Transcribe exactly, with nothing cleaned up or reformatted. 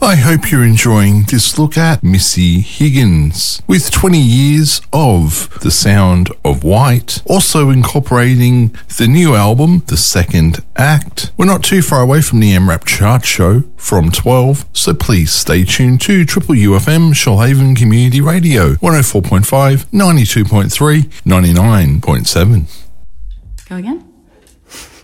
I hope you're enjoying this look at Missy Higgins with twenty years of The Sound of White, also incorporating the new album, The Second Act. We're not too far away from the M RAP chart show from twelve, so please stay tuned to Triple U F M Shoalhaven Community Radio, one oh four point five, ninety-two point three, ninety-nine point seven. Go again?